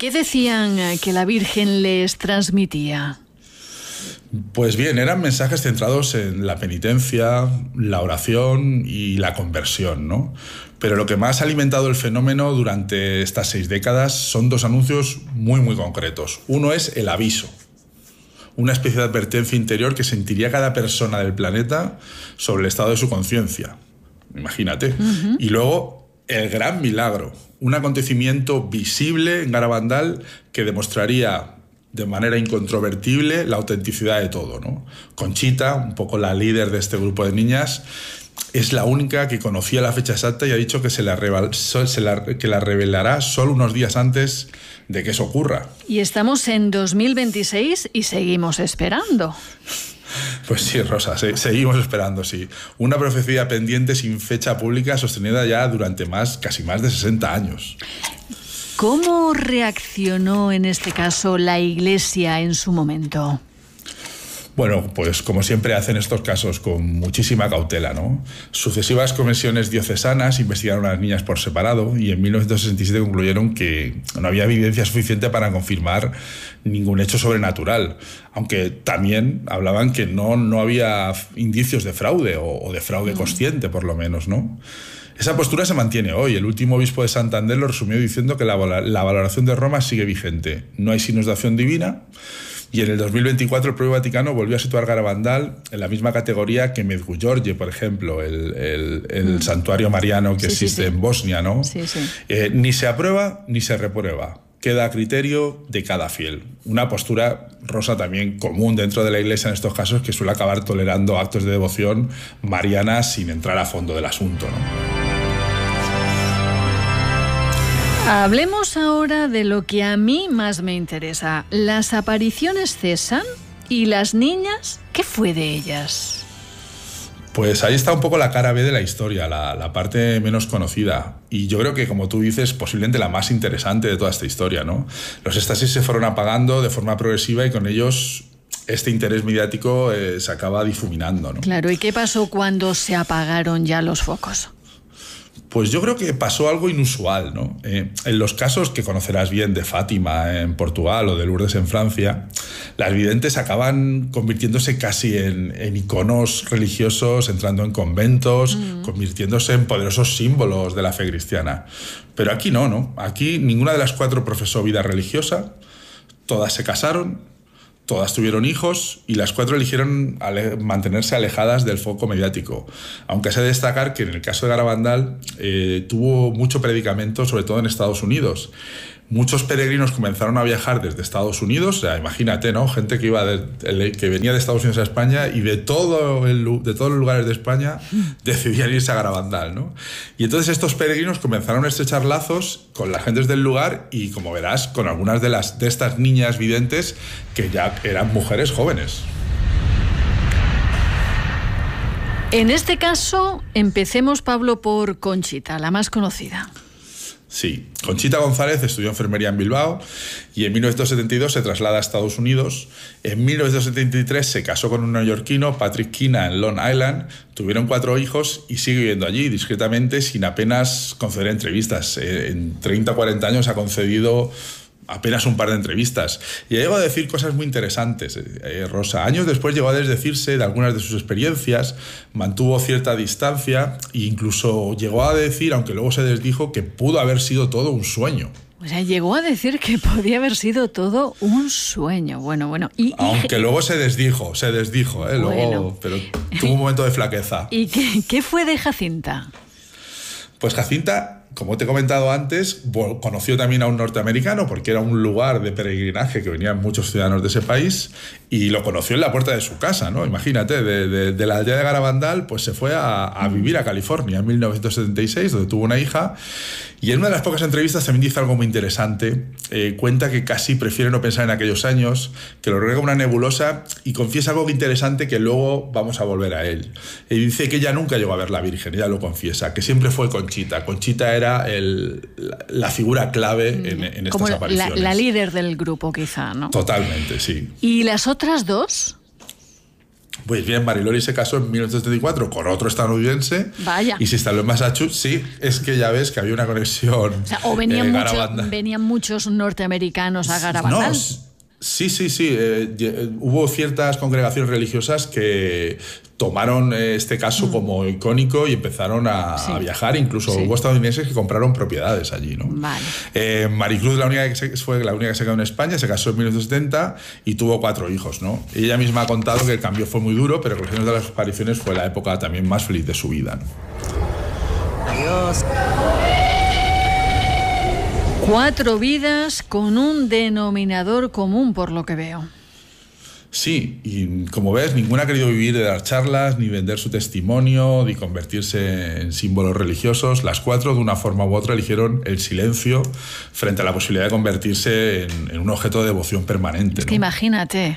qué decían que la Virgen les transmitía? Pues bien, eran mensajes centrados en la penitencia, la oración y la conversión, ¿no? Pero lo que más ha alimentado el fenómeno durante estas 6 décadas son 2 anuncios muy, muy concretos. Uno es el aviso, una especie de advertencia interior que sentiría cada persona del planeta sobre el estado de su conciencia. Imagínate. Y luego el gran milagro, un acontecimiento visible en Garabandal que demostraría de manera incontrovertible la autenticidad de todo, ¿no? Conchita, un poco la líder de este grupo de niñas, es la única que conocía la fecha exacta y ha dicho que que la revelará solo unos días antes de que eso ocurra. Y estamos en 2026 y seguimos esperando. Pues sí, Rosa, seguimos esperando, sí. Una profecía pendiente sin fecha pública sostenida ya durante casi más de 60 años. ¿Cómo reaccionó en este caso la Iglesia en su momento? Bueno, pues como siempre hacen estos casos, con muchísima cautela, ¿no? Sucesivas comisiones diocesanas investigaron a las niñas por separado y en 1967 concluyeron que no había evidencia suficiente para confirmar ningún hecho sobrenatural, aunque también hablaban que no había indicios de fraude o de fraude consciente, por lo menos, ¿no? Esa postura se mantiene hoy. El último obispo de Santander lo resumió diciendo que la valoración de Roma sigue vigente. No hay signos de acción divina. Y en el 2024 el propio Vaticano volvió a situar Garabandal en la misma categoría que Medjugorje, por ejemplo, el santuario mariano que existe en Bosnia, ¿no? Sí. Ni se aprueba ni se reprueba. Queda a criterio de cada fiel. Una postura, Rosa, también común dentro de la Iglesia en estos casos, que suele acabar tolerando actos de devoción mariana sin entrar a fondo del asunto, ¿no? Hablemos ahora de lo que a mí más me interesa. ¿Las apariciones cesan? ¿Y las niñas? ¿Qué fue de ellas? Pues ahí está un poco la cara B de la historia, la parte menos conocida. Y yo creo que, como tú dices, posiblemente la más interesante de toda esta historia, ¿no? Los éxtasis se fueron apagando de forma progresiva y con ellos este interés mediático se acaba difuminando, ¿no? Claro, ¿y qué pasó cuando se apagaron ya los focos? Pues yo creo que pasó algo inusual, ¿no? En los casos que conocerás bien de Fátima en Portugal o de Lourdes en Francia, las videntes acaban convirtiéndose casi en iconos religiosos, entrando en conventos, convirtiéndose en poderosos símbolos de la fe cristiana. Pero aquí no. Aquí ninguna de las 4 profesó vida religiosa, todas se casaron, todas tuvieron hijos y las 4 eligieron mantenerse alejadas del foco mediático. Aunque se ha de destacar que en el caso de Garabandal tuvo mucho predicamento, sobre todo en Estados Unidos. Muchos peregrinos comenzaron a viajar desde Estados Unidos, o sea, imagínate, ¿no? Gente que que venía de Estados Unidos a España y de todos los lugares de España decidían irse a Garabandal, ¿no? Y entonces estos peregrinos comenzaron a estrechar lazos con las gentes del lugar y, como verás, con algunas de estas niñas videntes que ya eran mujeres jóvenes. En este caso, empecemos, Pablo, por Conchita, la más conocida. Sí, Conchita González estudió enfermería en Bilbao y en 1972 se traslada a Estados Unidos. En 1973 se casó con un neoyorquino, Patrick Kina, en Long Island. Tuvieron 4 hijos y sigue viviendo allí discretamente sin apenas conceder entrevistas. En 30 o 40 años ha concedido apenas un par de entrevistas. Y llegó a decir cosas muy interesantes, Rosa. Años después llegó a desdecirse de algunas de sus experiencias, mantuvo cierta distancia e incluso llegó a decir, aunque luego se desdijo, que pudo haber sido todo un sueño. O sea, llegó a decir que podía haber sido todo un sueño. Bueno. Aunque luego se desdijo, luego, pero tuvo un momento de flaqueza. ¿Y qué fue de Jacinta? Pues Jacinta, como te he comentado antes, conoció también a un norteamericano porque era un lugar de peregrinaje que venían muchos ciudadanos de ese país y lo conoció en la puerta de su casa, ¿no? Imagínate, de la aldea de Garabandal pues se fue a vivir a California en 1976, donde tuvo una hija. Y en una de las pocas entrevistas también dice algo muy interesante. Cuenta que casi prefiere no pensar en aquellos años, que lo ruega una nebulosa y confiesa algo interesante que luego vamos a volver a él. Y dice que ella nunca llegó a ver la Virgen, ella lo confiesa, que siempre fue Conchita. Conchita era la figura clave en estas apariciones. La líder del grupo, quizá, ¿no? Totalmente, sí. ¿Y las otras 2? Pues bien, Mary-Lori se casó en 1974 con otro estadounidense. Vaya. Y se instaló en Massachusetts. Sí, es que ya ves que había una conexión. O sea, o venían muchos norteamericanos a Garabandal. No, sí. Hubo ciertas congregaciones religiosas que tomaron este caso como icónico y empezaron a viajar. Incluso hubo estadounidenses que compraron propiedades allí, ¿no? Vale. Maricruz fue la única que se quedó en España, se casó en 1970 y tuvo 4 hijos, ¿no? Ella misma ha contado que el cambio fue muy duro, pero que los años de las apariciones fue la época también más feliz de su vida, ¿no? Adiós. 4 vidas con un denominador común, por lo que veo. Sí, y como ves, ninguna ha querido vivir de dar charlas, ni vender su testimonio, ni convertirse en símbolos religiosos. Las 4, de una forma u otra, eligieron el silencio frente a la posibilidad de convertirse en un objeto de devoción permanente. Es que imagínate.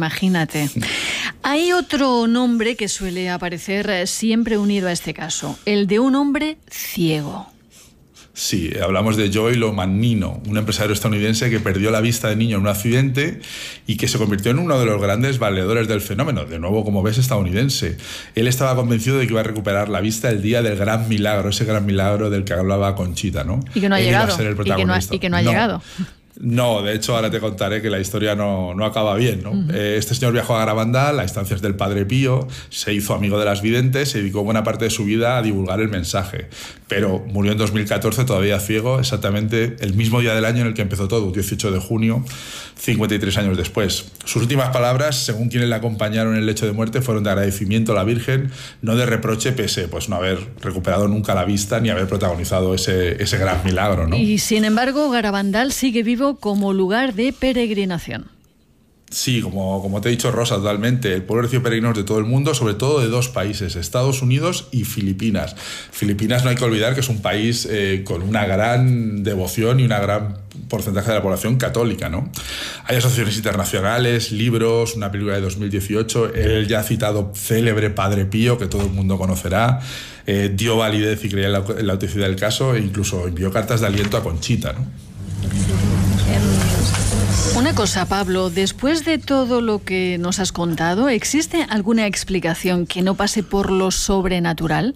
Hay otro nombre que suele aparecer siempre unido a este caso, el de un hombre ciego. Sí, hablamos de Joey Lomannino, un empresario estadounidense que perdió la vista de niño en un accidente y que se convirtió en uno de los grandes valedores del fenómeno, de nuevo, como ves, estadounidense. Él estaba convencido de que iba a recuperar la vista el día del gran milagro, ese gran milagro del que hablaba Conchita, ¿no? Y que no ha llegado. Y que no ha llegado. No, de hecho ahora te contaré que la historia no acaba bien, ¿no? Este señor viajó a Garabandal a instancias del Padre Pío, se hizo amigo de las videntes, se dedicó buena parte de su vida a divulgar el mensaje, pero murió en 2014 todavía ciego, exactamente el mismo día del año en el que empezó todo, 18 de junio, 53 años después. Sus últimas palabras, según quienes le acompañaron en el lecho de muerte, fueron de agradecimiento a la Virgen, no de reproche pese pues no haber recuperado nunca la vista ni haber protagonizado ese gran milagro, ¿no? Y sin embargo, Garabandal sigue vivo como lugar de peregrinación. Sí, como te he dicho, Rosa, totalmente. El pueblo recibe peregrinos de todo el mundo, sobre todo de 2 países, Estados Unidos y Filipinas. Filipinas no hay que olvidar que es un país con una gran devoción y una gran porcentaje de la población católica, ¿no? Hay asociaciones internacionales, libros, una película de 2018, el ya citado célebre Padre Pío, que todo el mundo conocerá, dio validez y creía en la autenticidad del caso e incluso envió cartas de aliento a Conchita, ¿no? Una cosa, Pablo, después de todo lo que nos has contado, ¿existe alguna explicación que no pase por lo sobrenatural?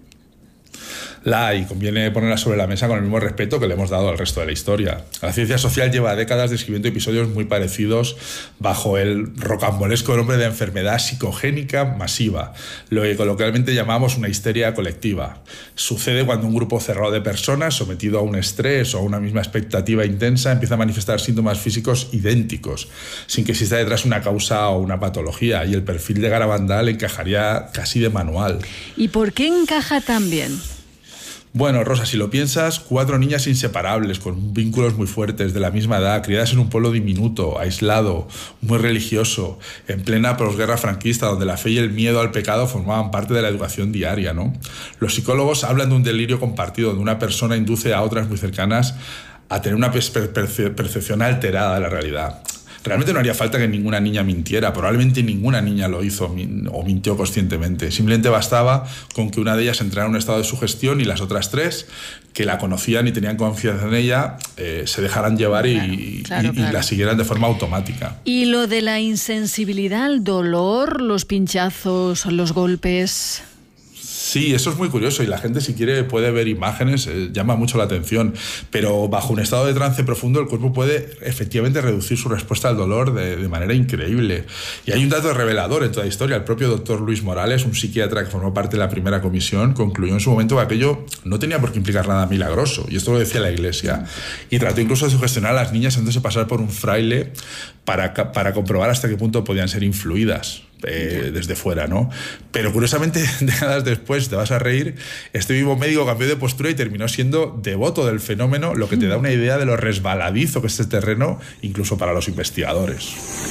La hay, conviene ponerla sobre la mesa con el mismo respeto que le hemos dado al resto de la historia. La ciencia social lleva décadas describiendo episodios muy parecidos bajo el rocambolesco nombre de enfermedad psicogénica masiva, lo que coloquialmente llamamos una histeria colectiva. Sucede cuando un grupo cerrado de personas, sometido a un estrés o a una misma expectativa intensa, empieza a manifestar síntomas físicos idénticos, sin que exista detrás una causa o una patología, y el perfil de Garabandal encajaría casi de manual. ¿Y por qué encaja tan bien? Bueno, Rosa, si lo piensas, 4 niñas inseparables, con vínculos muy fuertes, de la misma edad, criadas en un pueblo diminuto, aislado, muy religioso, en plena posguerra franquista, donde la fe y el miedo al pecado formaban parte de la educación diaria, ¿no? Los psicólogos hablan de un delirio compartido, donde una persona induce a otras muy cercanas a tener una percepción alterada de la realidad. Realmente no haría falta que ninguna niña mintiera, probablemente ninguna niña lo hizo o mintió conscientemente. Simplemente bastaba con que una de ellas entrara en un estado de sugestión y las otras 3, que la conocían y tenían confianza en ella, se dejaran llevar y la siguieran de forma automática. ¿Y lo de la insensibilidad al dolor, los pinchazos, los golpes? Sí, eso es muy curioso y la gente, si quiere, puede ver imágenes, llama mucho la atención, pero bajo un estado de trance profundo el cuerpo puede efectivamente reducir su respuesta al dolor de manera increíble. Y hay un dato revelador en toda la historia. El propio doctor Luis Morales, un psiquiatra que formó parte de la primera comisión, concluyó en su momento que aquello no tenía por qué implicar nada milagroso, y esto lo decía la Iglesia, y trató incluso de sugestionar a las niñas haciéndose pasar por un fraile para comprobar hasta qué punto podían ser influidas desde fuera, ¿no? Pero curiosamente, décadas después, te vas a reír, este mismo médico cambió de postura y terminó siendo devoto del fenómeno, lo que te da una idea de lo resbaladizo que es este terreno, incluso para los investigadores.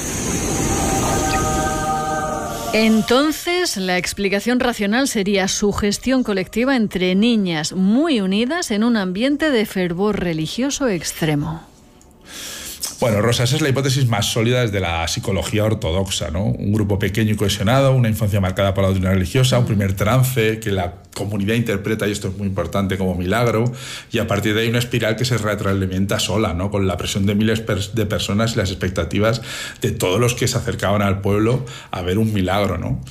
Entonces, la explicación racional sería sugestión colectiva entre niñas muy unidas en un ambiente de fervor religioso extremo. Bueno, Rosa, esa es la hipótesis más sólida desde la psicología ortodoxa, ¿no? Un grupo pequeño y cohesionado, una infancia marcada por la doctrina religiosa, un primer trance que la comunidad interpreta, y esto es muy importante, como milagro, y a partir de ahí una espiral que se retroalimenta sola, ¿no? Con la presión de miles de personas y las expectativas de todos los que se acercaban al pueblo a ver un milagro, ¿no?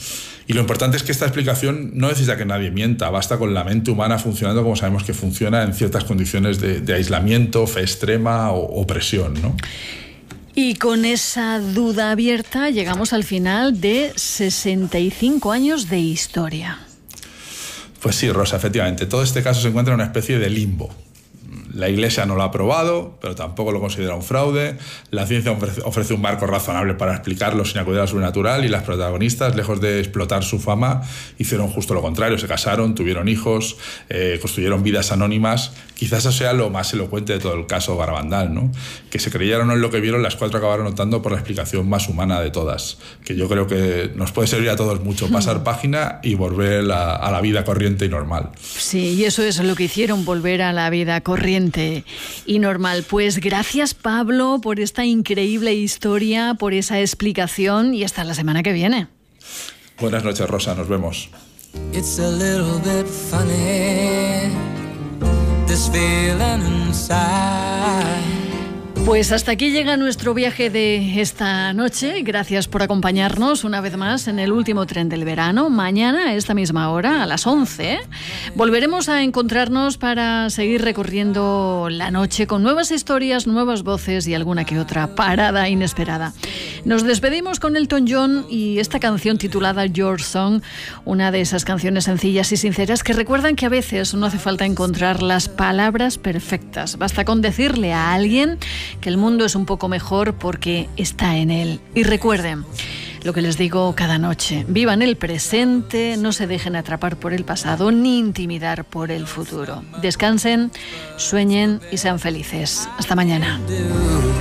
Y lo importante es que esta explicación no necesita que nadie mienta, basta con la mente humana funcionando como sabemos que funciona en ciertas condiciones de aislamiento, fe extrema o presión, ¿no? Y con esa duda abierta llegamos al final de 65 años de historia. Pues sí, Rosa, efectivamente. Todo este caso se encuentra en una especie de limbo. La Iglesia no lo ha aprobado, pero tampoco lo considera un fraude. La ciencia ofrece un marco razonable para explicarlo sin acudir a lo sobrenatural y las protagonistas, lejos de explotar su fama, hicieron justo lo contrario. Se casaron, tuvieron hijos, construyeron vidas anónimas. Quizás eso sea lo más elocuente de todo el caso Garabandal, ¿no? Que se creyeron en lo que vieron, las cuatro acabaron optando por la explicación más humana de todas, que yo creo que nos puede servir a todos mucho, pasar página y volver a la vida corriente y normal. Sí, y eso es lo que hicieron, volver a la vida corriente y normal. Pues gracias, Pablo, por esta increíble historia, por esa explicación y hasta la semana que viene. Buenas noches, Rosa, nos vemos. It's a little bit funny, this feeling inside. Pues hasta aquí llega nuestro viaje de esta noche. Gracias por acompañarnos una vez más en el último tren del verano. Mañana a esta misma hora, a las 11, volveremos a encontrarnos para seguir recorriendo la noche con nuevas historias, nuevas voces y alguna que otra parada inesperada. Nos despedimos con Elton John y esta canción titulada Your Song, una de esas canciones sencillas y sinceras que recuerdan que a veces no hace falta encontrar las palabras perfectas. Basta con decirle a alguien que el mundo es un poco mejor porque está en él. Y recuerden lo que les digo cada noche: vivan el presente, no se dejen atrapar por el pasado ni intimidar por el futuro. Descansen, sueñen y sean felices. Hasta mañana.